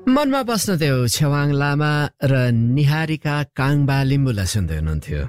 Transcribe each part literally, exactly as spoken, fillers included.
मनमा बस्न त्यो छेवाङ लामा र निहारिका काङबा लिम्बुलाई सुन्दै हुनुहुन्थ्यो।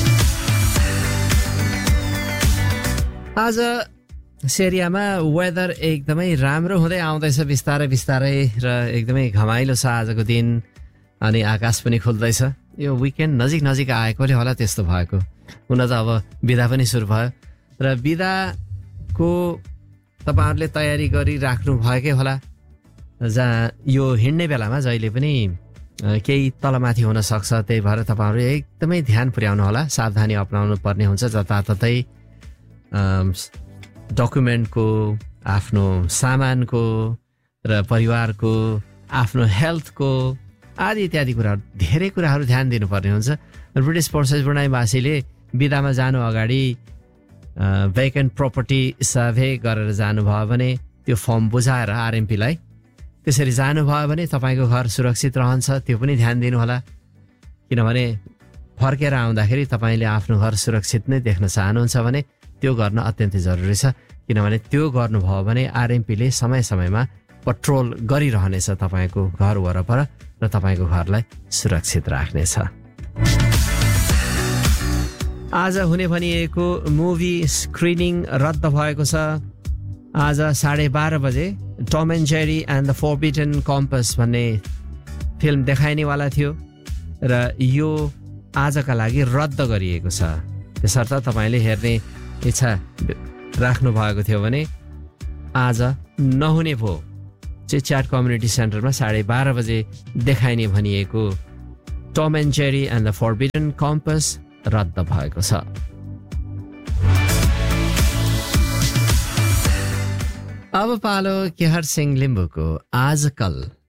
आज सेरियामा वेदर एकदमै राम्रो हुँदै आउँदैछ बिस्तारै बिस्तारै र एकदमै घमाइलो छ आजको दिन। अनि आकाश पनि खुल्दैछ। यो विकेन्ड नजिक नजिक आएकोले होला त्यस्तो भएको। हुन त अब बिदा पनि सुरु भयो र बिदाको तपाईँहरूले तयारी गरिराख्नु भएकै होला। जहाँ यो हिँड्ने बेलामा जहिले पनि केही तलमाथि हुन सक्छ, त्यही भएर तपाईँहरू एकदमै ध्यान पुर्याउनु होला, सावधानी अपनाउनु पर्ने हुन्छ। जताततै डकुमेन्टको, आफ्नो सामानको र परिवारको, आफ्नो हेल्थको आदि इत्यादि कुराहरू, धेरै कुराहरू ध्यान दिनुपर्ने हुन्छ। ब्रिटिस फोर्सेस बुढाइवासीले बिदामा जानु अगाडि भेकेन्ट प्रपर्टी सर्भे गरेर जानुभयो भने त्यो फर्म बुझाएर आरएमपीलाई त्यसरी जानुभयो भने तपाईँको घर सुरक्षित रहन्छ। त्यो पनि ध्यान दिनुहोला, किनभने फर्केर आउँदाखेरि तपाईँले आफ्नो घर सुरक्षित नै देख्न चाहनुहुन्छ भने त्यो गर्न अत्यन्तै जरुरी छ। किनभने त्यो गर्नुभयो भने आरएमपीले समय समयमा पट्रोल गरिरहनेछ तपाईँको घर वरपर र तपाईँको घरलाई सुरक्षित राख्नेछ। आज हुने भनिएको मुभी स्क्रिनिङ रद्द भएको छ। आज साढे बाह्र बजे Tom and Jerry and the forbidden campus भन्ने फिल्म देखाइनेवाला थियो र यो आजका लागि रद्द गरिएको छ। त्यसर्थ तपाईँले हेर्ने इच्छा राख्नु भएको थियो भने आज नहुने भो। चिटच्याट कम्युनिटी सेन्टरमा साढे बाह्र बजे देखाइने भनिएको Tom and Jerry and the forbidden campus रद्द भएको छ। अब पालो केहर सिंह लिम्बुको आजकल।